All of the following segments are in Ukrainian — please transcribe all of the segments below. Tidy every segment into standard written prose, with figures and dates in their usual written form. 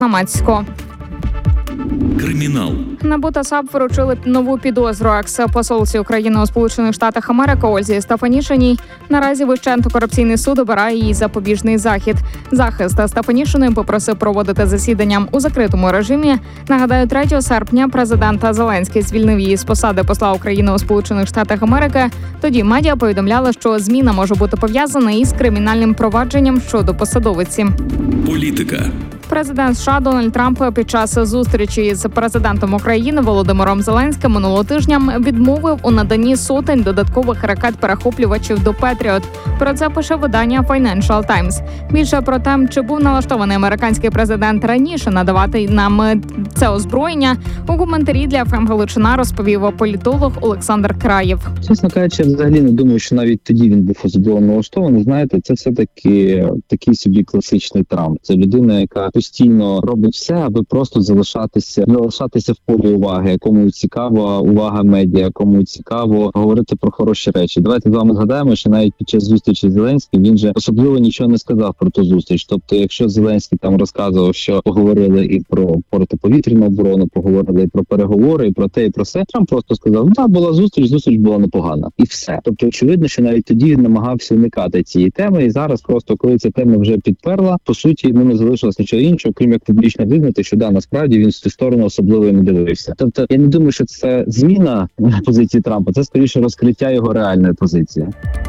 Громадського. Кримінал. НАБУ та САП вручили нову підозру екс-посолці України у Сполучених Штатах Америки Ользі Стефанішиній. Наразі Вищий антикорупційний суд обирає їй запобіжний захід. Захист Стефанішиної попросив проводити засідання у закритому режимі. Нагадаю, 3 серпня президент Зеленський звільнив її з посади посла України у Сполучених Штатах Америки. Тоді медіа повідомляли, що зміна може бути пов'язана із кримінальним провадженням щодо посадовиці. Політика. Президент США Дональд Трамп під час зустрічі з президентом України Володимиром Зеленським минулого тижня відмовив у наданні сотень додаткових ракет-перехоплювачів до Петріот. Про це пише видання Financial Times. Більше про те, чи був налаштований американський президент раніше надавати нам це озброєння, у коментарі для ФМ Галичина розповів політолог Олександр Краєв. Чесно кажучи, я взагалі не думаю, що навіть тоді він був особливо налаштований. Знаєте, це все-таки такий собі класичний Трамп. Це людина, яка постійно робить все, аби просто залишатися в полі уваги, кому цікава увага медіа, кому цікаво говорити про хороші речі. Давайте з вами згадаємо, що навіть під час зустрічі з Зеленським він же особливо нічого не сказав про ту зустріч. Тобто, якщо Зеленський там розказував, що поговорили і про протиповітряну оборону, поговорили і про переговори, і про те, і про все, Трамп просто сказав: "Да, була зустріч була непогана", і все. Тобто, очевидно, що навіть тоді він намагався уникати цієї теми, і зараз просто, коли ця тема вже підперла, по суті, йому не залишилось нічого іншого, крім як публічно визнати, що насправді він в цю сторону особливо і не дивився. Тобто, я не думаю, що це зміна позиції Трампа, це скоріше розкриття його реальної позиції.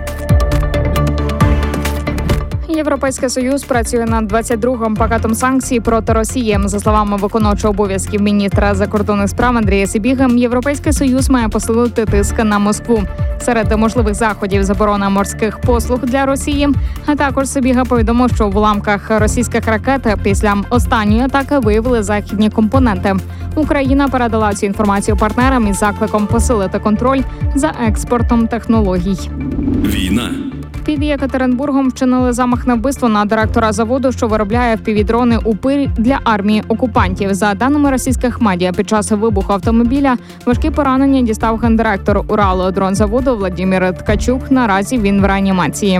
Європейський Союз працює над 22-м пакетом санкцій проти Росії. За словами виконуючого обов'язків міністра закордонних справ Андрія Сибіги, Європейський Союз має посилити тиск на Москву. Серед можливих заходів заборона морських послуг для Росії. А також Сибіга повідомив, що в уламках російських ракет після останньої атаки виявили західні компоненти. Україна передала цю інформацію партнерам із закликом посилити контроль за експортом технологій. Війна. Під Єкатеринбургом вчинили замах на вбивство на директора заводу, що виробляє FPV-дрони «Упир» для армії окупантів. За даними російських медіа, під час вибуху автомобіля важкі поранення дістав гендиректор Уралодронзаводу Владимир Ткачук. Наразі він в реанімації.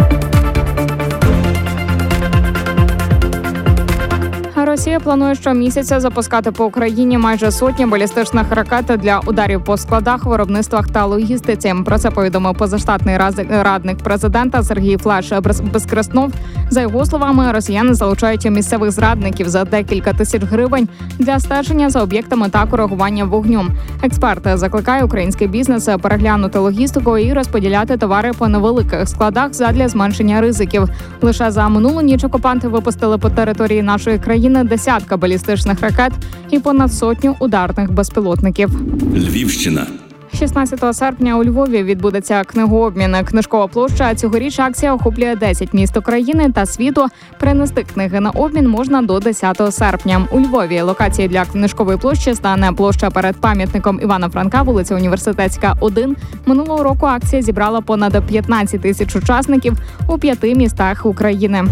Росія планує щомісяця запускати по Україні майже сотні балістичних ракет для ударів по складах, виробництвах та логістиці. Про це повідомив позаштатний радник президента Сергій Флеш Безкреснов. За його словами, росіяни залучають місцевих зрадників за декілька тисяч гривень для стеження за об'єктами та коригування вогню. Експерт закликає український бізнес переглянути логістику і розподіляти товари по невеликих складах задля зменшення ризиків. Лише за минулу ніч окупанти випустили по території нашої країни десятка балістичних ракет і понад сотню ударних безпілотників. Львівщина. 16 серпня у Львові відбудеться книгообмін «Книжкова площа». Цьогоріч акція охоплює 10 міст України та світу. Принести книги на обмін можна до 10 серпня. У Львові локації для книжкової площі стане площа перед пам'ятником Івана Франка, вулиця Університетська, 1. Минулого року акція зібрала понад 15 тисяч учасників у 5 містах України.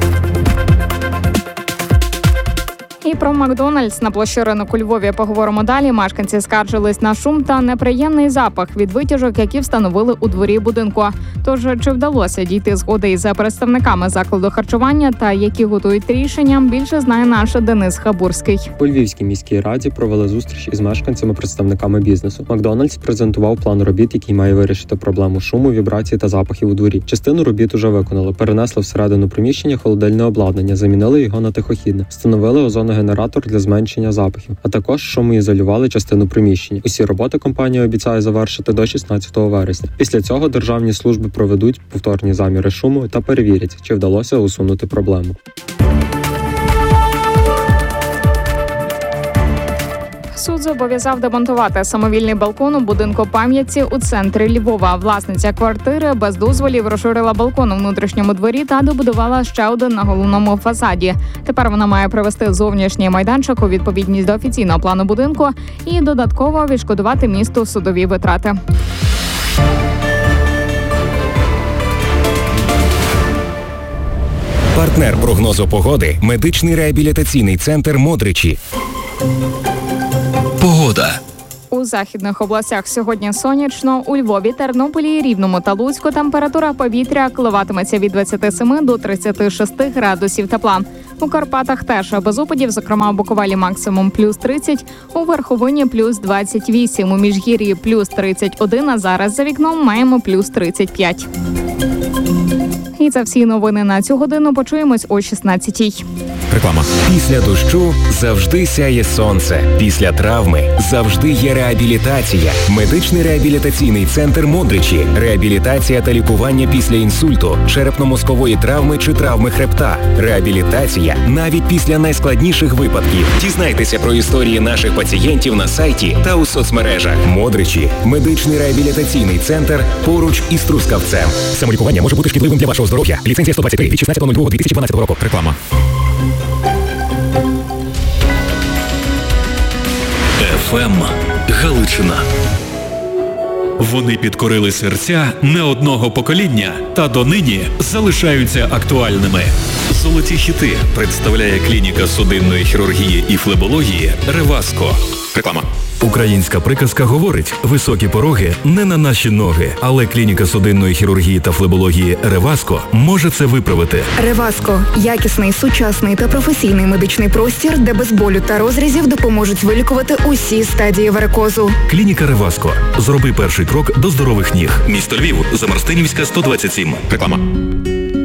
І про Макдональдс на площі ринок у Львові поговоримо далі. Мешканці скаржились на шум та неприємний запах від витяжок, які встановили у дворі будинку. Тож, чи вдалося дійти згоди із представниками закладу харчування та які готують рішення, більше знає наш Денис Хабурський. У Львівській міській раді провели зустріч із мешканцями-представниками бізнесу. Макдональдс презентував план робіт, який має вирішити проблему шуму, вібрації та запахів у дворі. Частину робіт уже виконали. Перенесли всередину приміщення холодильне обладнання, замінили його на тихохідне, встановили озоногенератор для зменшення запахів, а також шумоізолювали частину приміщення. Усі роботи компанія обіцяє завершити до 16 вересня. Після цього державні служби проведуть повторні заміри шуму та перевірять, чи вдалося усунути проблему. Суд зобов'язав демонтувати самовільний балкон у будинку пам'яті у центрі Львова. Власниця квартири без дозволів розширила балкон у внутрішньому дворі та добудувала ще один на головному фасаді. Тепер вона має привести зовнішній майданчик у відповідність до офіційного плану будинку і додатково відшкодувати місту судові витрати. Партнер прогнозу погоди – медичний реабілітаційний центр «Модричі». Погода. У західних областях сьогодні сонячно, у Львові, Тернополі, Рівному та Луцьку температура повітря коливатиметься від 27 до 36 градусів тепла. У Карпатах теж без опадів, зокрема у Буковелі максимум плюс 30, у Верховині плюс 28, у Міжгір'ї плюс 31, а зараз за вікном маємо плюс 35. І це всі новини на цю годину. Почуємось о 16-й. Реклама. Після дощу завжди сяє сонце. Після травми завжди є реабілітація. Медичний реабілітаційний центр «Модричі». Реабілітація та лікування після інсульту, черепно-мозкової травми чи травми хребта. Реабілітація навіть після найскладніших випадків. Дізнайтеся про історії наших пацієнтів на сайті та у соцмережах. «Модричі» – медичний реабілітаційний центр поруч із Трускавцем. Самолікування може бути шкідливим для вашого здоров'я. Ліцензія 123 від 16.02.2012 року. Реклама. ФМ Галичина. Вони підкорили серця не одного покоління та донині залишаються актуальними. Золоті хіти представляє клініка судинної хірургії і флебології «Реваско». Реклама. Українська приказка говорить: високі пороги не на наші ноги, але клініка судинної хірургії та флебології «Реваско» може це виправити. «Реваско» – якісний, сучасний та професійний медичний простір, де без болю та розрізів допоможуть вилікувати усі стадії варикозу. Клініка «Реваско». Зроби перший крок до здорових ніг. Місто Львів, Замарстинівська, 127. Реклама.